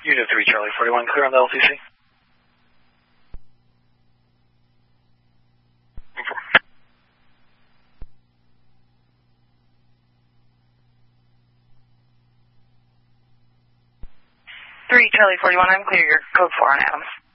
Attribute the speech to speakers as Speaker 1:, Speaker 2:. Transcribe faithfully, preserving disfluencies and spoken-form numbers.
Speaker 1: Unit three, Charlie forty-one, clear on the L T C.
Speaker 2: three, Charlie forty-one, I'm clear. Your code four on Adams.